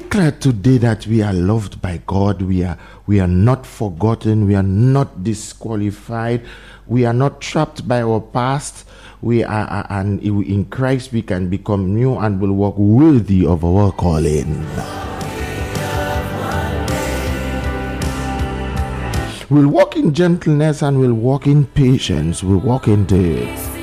declare today that we are loved by God. We are not forgotten. We are not disqualified. We are not trapped by our past. We are, and in Christ we can become new and will walk worthy of our calling. We'll walk in gentleness and we'll walk in patience. We'll walk in the